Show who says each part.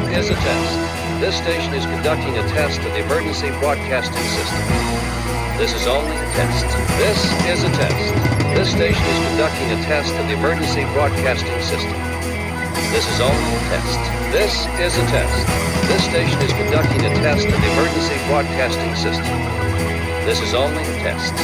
Speaker 1: is a test. This station is conducting a test of the emergency broadcasting system. This is only a test. This is a test. This station is conducting a test of the emergency broadcasting system. This is only a test. This is a test. This station is conducting a test of the emergency broadcasting system. This is only a test.